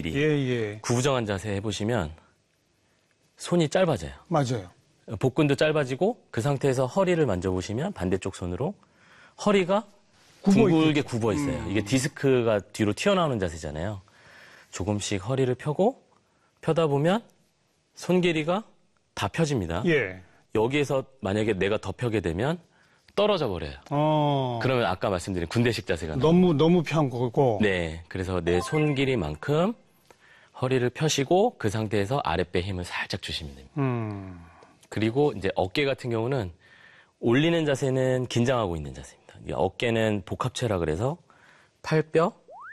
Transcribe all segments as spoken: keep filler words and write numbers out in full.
길이, 예, 예. 구부정한 자세 해보시면 손이 짧아져요. 맞아요. 복근도 짧아지고 그 상태에서 허리를 만져보시면 반대쪽 손으로 허리가 굽어 둥글게 있겠죠. 굽어 있어요. 음. 이게 디스크가 뒤로 튀어나오는 자세잖아요. 조금씩 허리를 펴고 펴다 보면 손 길이가 다 펴집니다. 예. 여기에서 만약에 내가 더 펴게 되면 떨어져 버려요. 어. 그러면 아까 말씀드린 군대식 자세가 너무 너무 편 거고. 네, 그래서 내 손 길이만큼 허리를 펴시고 그 상태에서 아랫배 힘을 살짝 주시면 됩니다. 음. 그리고 이제 어깨 같은 경우는 올리는 자세는 긴장하고 있는 자세입니다. 어깨는 복합체라 그래서 팔뼈,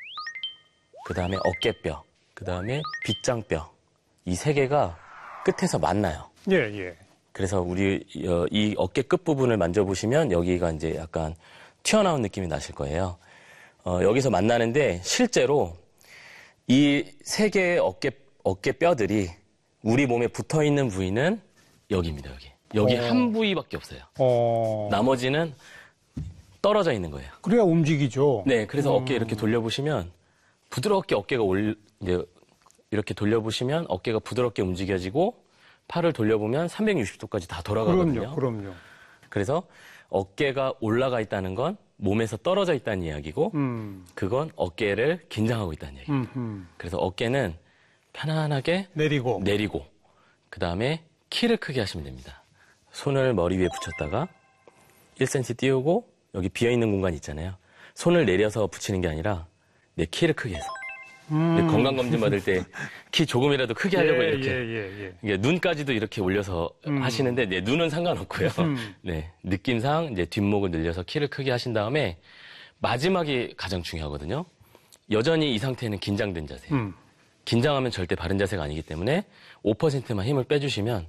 그 다음에 어깨뼈, 그 다음에 빗장뼈 이 세 개가 끝에서 만나요. 예, 예. 그래서 우리 이 어깨 끝 부분을 만져보시면 여기가 이제 약간 튀어나온 느낌이 나실 거예요. 어, 여기서 만나는데 실제로 이 세 개의 어깨 어깨 뼈들이 우리 몸에 붙어 있는 부위는 여기입니다. 여기 여기 어. 한 부위밖에 없어요. 어. 나머지는 떨어져 있는 거예요. 그래야 움직이죠. 네, 그래서 음. 어깨 이렇게 돌려보시면 부드럽게 어깨가 올 이제 이렇게 돌려보시면 어깨가 부드럽게 움직여지고 팔을 돌려보면 삼백육십 도까지 다 돌아가거든요. 그럼요, 그럼요. 그래서 어깨가 올라가 있다는 건 몸에서 떨어져 있다는 이야기고 음. 그건 어깨를 긴장하고 있다는 이야기입니다. 음, 음. 그래서 어깨는 편안하게 내리고. 내리고 그 다음에 키를 크게 하시면 됩니다. 손을 머리 위에 붙였다가 일 센티미터 띄우고 여기 비어있는 공간 있잖아요. 손을 내려서 붙이는 게 아니라 내 키를 크게 해서 음. 건강검진 받을 때 키 조금이라도 크게 하려고 예, 이렇게 예, 예, 예. 이게 눈까지도 이렇게 올려서 음. 하시는데 네, 눈은 상관없고요. 음. 네, 느낌상 이제 뒷목을 늘려서 키를 크게 하신 다음에 마지막이 가장 중요하거든요. 여전히 이 상태는 긴장된 자세예요. 음. 긴장하면 절대 바른 자세가 아니기 때문에 오 퍼센트만 힘을 빼주시면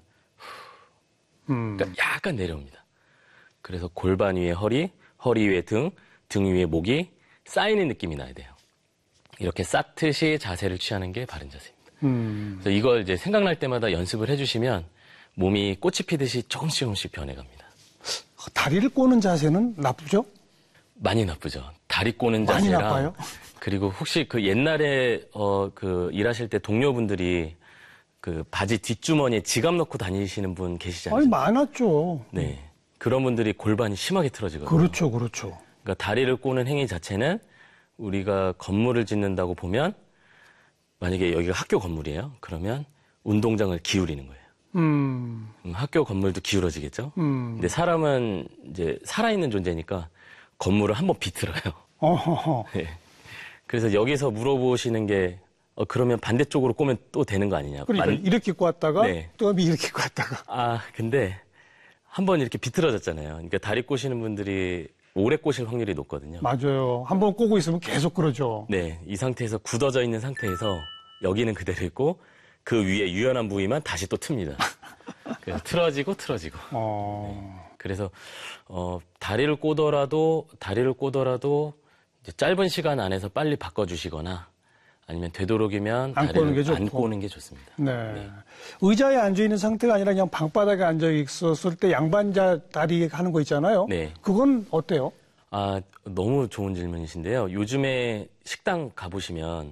음. 그러니까 약간 내려옵니다. 그래서 골반 위에 허리, 허리 위에 등, 등 위에 목이 쌓이는 느낌이 나야 돼요. 이렇게 쌓듯이 자세를 취하는 게 바른 자세입니다. 음. 그래서 이걸 이제 생각날 때마다 연습을 해주시면 몸이 꽃이 피듯이 조금씩 조금씩 변해갑니다. 다리를 꼬는 자세는 나쁘죠? 많이 나쁘죠. 다리 꼬는 많이 자세랑 나빠요? 그리고 혹시 그 옛날에 어 그 일하실 때 동료분들이 그 바지 뒷주머니에 지갑 넣고 다니시는 분 계시지 아니, 않습니까? 많았죠. 네. 그런 분들이 골반이 심하게 틀어지거든요. 그렇죠, 그렇죠. 그러니까 다리를 꼬는 행위 자체는 우리가 건물을 짓는다고 보면 만약에 여기가 학교 건물이에요. 그러면 운동장을 기울이는 거예요. 음. 음, 학교 건물도 기울어지겠죠. 음. 근데 사람은 이제 살아있는 존재니까 건물을 한번 비틀어요. 어허허. 네. 그래서 여기서 물어보시는 게 어, 그러면 반대쪽으로 꼬면 또 되는 거 아니냐. 그러니까 만- 이렇게 꼬았다가 네. 또 이렇게 꼬았다가. 아, 근데 한번 이렇게 비틀어졌잖아요. 그러니까 다리 꼬시는 분들이 오래 꼬실 확률이 높거든요. 맞아요. 한번 꼬고 있으면 계속 그러죠. 네, 이 상태에서 굳어져 있는 상태에서 여기는 그대로 있고 그 위에 유연한 부위만 다시 또 틉니다. 그래서 틀어지고 틀어지고. 어. 그래서 어, 다리를 꼬더라도 다리를 꼬더라도 이제 짧은 시간 안에서 빨리 바꿔주시거나 아니면 되도록이면 안 다리를 꼬는 게 안 좋고. 꼬는 게 좋습니다. 네. 의자에 앉아 있는 상태가 아니라 그냥 방바닥에 앉아 있었을 때 양반자 다리 하는 거 있잖아요. 네. 그건 어때요? 아, 너무 좋은 질문이신데요. 요즘에 식당 가보시면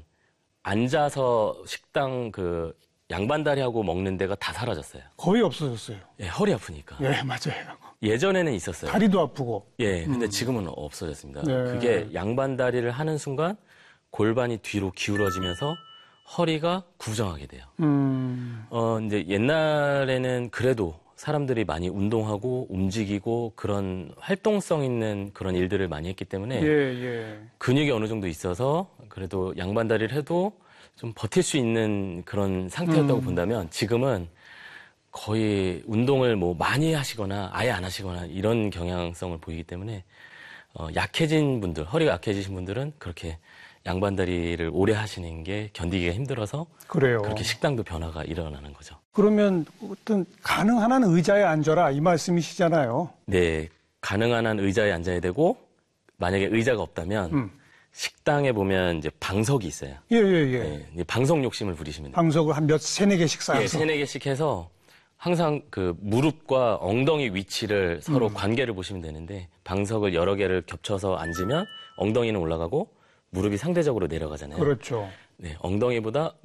앉아서 식당 그 양반다리하고 먹는 데가 다 사라졌어요. 거의 없어졌어요. 예, 허리 아프니까. 예, 맞아요. 예전에는 있었어요. 다리도 아프고. 예, 근데 지금은 없어졌습니다. 네. 그게 양반다리를 하는 순간 골반이 뒤로 기울어지면서 허리가 구정하게 돼요. 음. 어, 이제 옛날에는 그래도 사람들이 많이 운동하고 움직이고 그런 활동성 있는 그런 일들을 많이 했기 때문에 예, 예. 근육이 어느 정도 있어서 그래도 양반다리를 해도 좀 버틸 수 있는 그런 상태였다고 음. 본다면 지금은 거의 운동을 뭐 많이 하시거나 아예 안 하시거나 이런 경향성을 보이기 때문에 어, 약해진 분들, 허리가 약해지신 분들은 그렇게 양반다리를 오래 하시는 게 견디기가 힘들어서 그래요. 그렇게 식당도 변화가 일어나는 거죠. 그러면 어떤 가능한 한 의자에 앉아라 이 말씀이시잖아요. 네, 가능한 한 의자에 앉아야 되고 만약에 의자가 없다면 음. 식당에 보면 이제 방석이 있어요. 예, 예, 예. 네, 이제 방석 욕심을 부리시면 돼요. 방석을 한 몇, 세네 개씩 쌓아서. 예, 세네 개씩 해서 항상 그 무릎과 엉덩이 위치를 서로 음. 관계를 보시면 되는데 방석을 여러 개를 겹쳐서 앉으면 엉덩이는 올라가고 무릎이 상대적으로 내려가잖아요. 그렇죠. 네, 엉덩이보다